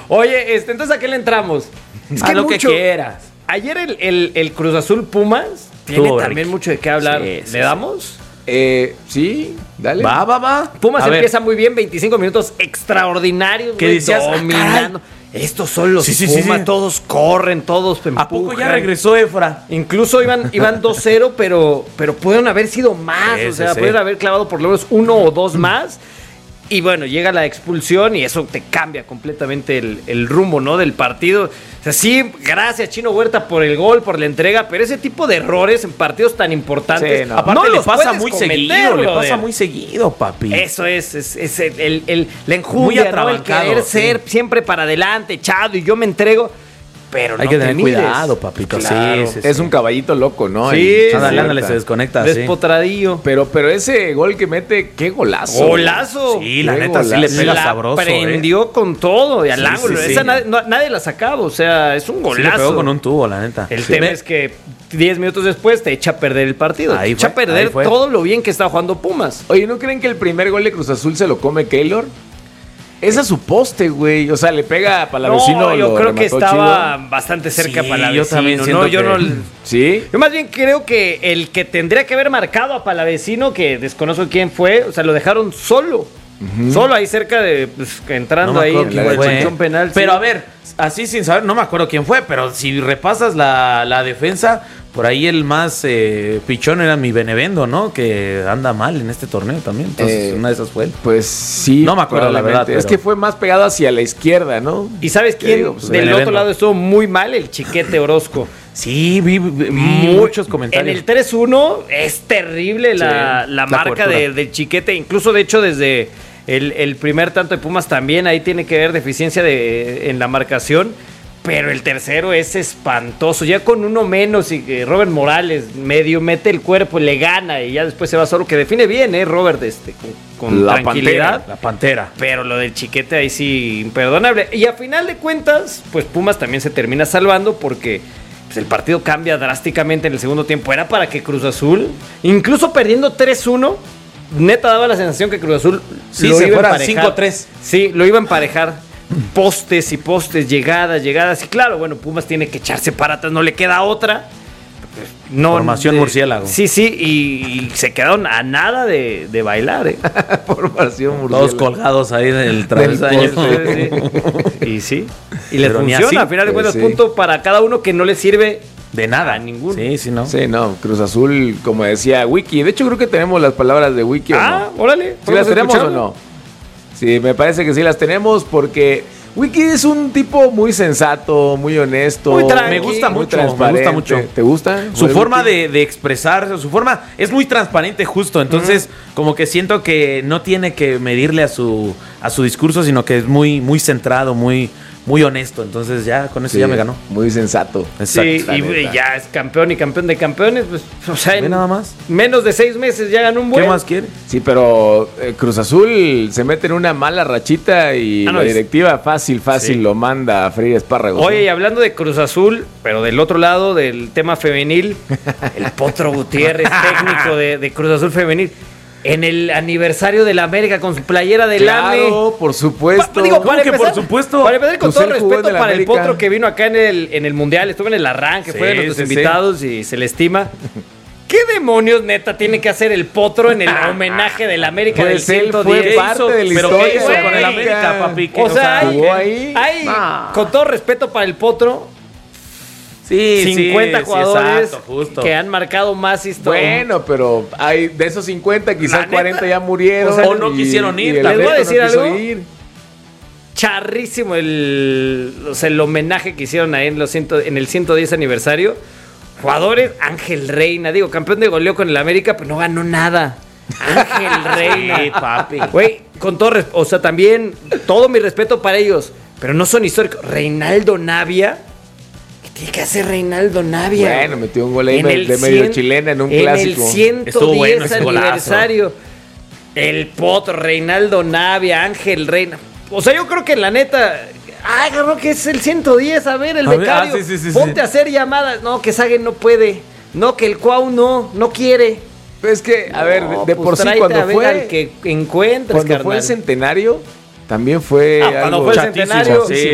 Oye, entonces ¿a qué le entramos? Es que a lo que quieras. Ayer el Cruz Azul Pumas tiene también mucho de qué hablar. ¿Le damos? Sí, dale. Va. Pumas empieza muy bien, 25 minutos extraordinarios. ¿Qué decías? Dominando. Estos son los Pumas, todos corren, todos empujan. ¿A poco ya regresó Efra? Incluso iban 2-0, pero pudieron haber sido más. Pudieron haber clavado por lo menos 1 o 2 más. Y bueno, llega la expulsión y eso te cambia completamente el rumbo, ¿no? Del partido. O sea, sí, gracias Chino Huerta por el gol, por la entrega, pero ese tipo de errores en partidos tan importantes, aparte no le los pasa puedes muy cometer, seguido, brother. le pasa muy seguido, papi. Eso es la enjundia, ¿no? El querer ser siempre para adelante, echado, y yo me entrego. Pero hay que tener cuidado, papito. Claro. Sí. Es un caballito loco, ¿no? Sí, ándale, se desconecta. Despotradillo. Pero ese gol que mete, qué golazo. ¡Golazo! Sí, la neta sí le pega sabroso. Prendió con todo y al ángulo. Sí. Esa nadie la sacaba, o sea, es un golazo. Sí, le pegó con un tubo, la neta. El tema es que 10 minutos después te echa a perder el partido. Te echa a perder todo lo bien que está jugando Pumas. Oye, ¿no creen que el primer gol de Cruz Azul se lo come Keylor? Es a su poste, güey. O sea, le pega a Palavecino. No, yo creo que estaba bastante cerca a Palavecino. Yo también siento ¿Sí? Yo más bien creo que el que tendría que haber marcado a Palavecino, que desconozco quién fue, o sea, lo dejaron solo. Solo ahí cerca de, entrando ahí en la sección penal. Pero a ver, así sin saber, no me acuerdo quién fue, pero si repasas la defensa, por ahí el más pichón era mi Benevendo, ¿no? Que anda mal en este torneo también. Entonces, una de esas fue él. Pues sí. No me acuerdo la verdad. Es que fue más pegado hacia la izquierda, ¿no? ¿Y sabes quién del Benevendo. otro lado estuvo muy mal? El Chiquete Orozco. Sí, vi muchos comentarios. En el 3-1 es terrible la marca del Chiquete. Incluso, de hecho, desde el primer tanto de Pumas también ahí tiene que haber deficiencia en la marcación. Pero el tercero es espantoso. Ya con uno menos y Robert Morales medio mete el cuerpo y le gana y ya después se va solo. Que define bien, Robert, con la tranquilidad. La Pantera. Pero lo del Chiquete ahí sí imperdonable. Y a final de cuentas, pues Pumas también se termina salvando porque pues, el partido cambia drásticamente en el segundo tiempo. Era para que Cruz Azul, incluso perdiendo 3-1, neta daba la sensación que Cruz Azul lo iba a emparejar. 5-3. Sí, lo iba a emparejar. Postes y postes, llegadas. Y claro, bueno, Pumas tiene que echarse para atrás, no le queda otra. Formación murciélago. Sí, y se quedaron a nada de bailar, Formación murciélago. Todos colgados ahí del travesaño. Y sí. Y les funciona, al final de cuentas, punto para cada uno que no le sirve de nada a ninguno. Sí, no. Cruz Azul, como decía Wiki. De hecho, creo que tenemos las palabras de Wiki. Órale. ¿Sí las tenemos o no? Sí, me parece que sí las tenemos porque Wiki es un tipo muy sensato, muy honesto. Muy tranqui, me gusta mucho. ¿Te gusta? Su forma de expresar, su forma es muy transparente justo. Entonces, como que siento que no tiene que medirle a su discurso, sino que es muy, muy centrado, muy honesto. Entonces ya con eso ya me ganó. Muy sensato. Exacto. Sí, y ya es campeón y campeón de campeones. Pues, o sea, nada más. Menos de 6 meses ya ganó un buen. ¿Qué más quiere? Sí, pero Cruz Azul se mete en una mala rachita y la directiva fácil lo manda a freír espárragos. Oye, y hablando de Cruz Azul, pero del otro lado del tema femenil, el Potro Gutiérrez, técnico de Cruz Azul femenil. En el aniversario de la América con su playera del AME. Claro, por supuesto. ¿Cómo que por supuesto? Para empezar, con todo respeto para el Potro que vino acá en el Mundial, estuvo en el arranque, fue de nuestros invitados y se le estima. ¿Qué demonios, neta, tiene que hacer el Potro en el homenaje del América del 110? Fue parte de la historia. ¿Pero qué hizo con el América, papi? O sea, jugó ahí. Con todo respeto para el Potro, 50 jugadores justo. que han marcado más historia. Bueno, pero hay de esos 50, quizás 40 ya murieron. O no quisieron ir. Les voy a decir algo. Charrísimo el homenaje que hicieron ahí en el 110 aniversario. Jugadores, Ángel Reina, campeón de goleo con el América, pero no ganó nada. Ángel Reina. Sí, papi. Güey, con todo respeto, o sea, también todo mi respeto para ellos, pero no son históricos. Reinaldo Navia. Tiene que hacer Reinaldo Navia. Bueno, metió un gol ahí de medio chilena en un clásico. En el 110 aniversario. El Potro, Reinaldo Navia, Ángel Reina. O sea, yo creo que la neta... Ay, cabrón, que es el 110. A ver, el becario. Ponte a hacer llamadas. No, que Sagen no puede. No, que el Cuau no quiere. Pues es que, a ver, de por sí, cuando fue... al que encuentres, cuando fue el centenario, también fue cuando fue el centenario... Sí,